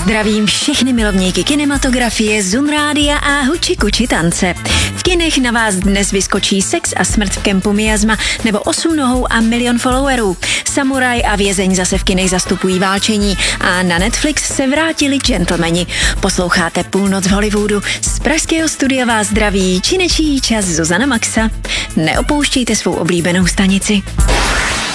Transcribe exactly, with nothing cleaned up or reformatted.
Zdravím všechny milovníky kinematografie, Zoom rádia a huči kuči tance. V kinech na vás dnes vyskočí Sex a smrt v kempu Miasma nebo Osm nohou a milion followerů. Samuraj a vězeň zase v kinech zastupují válčení a na Netflix se vrátili gentlemani. Posloucháte Půlnoc v Hollywoodu. Z pražského studia vás zdraví činečí čas Zuzana Maxa. Neopouštějte svou oblíbenou stanici.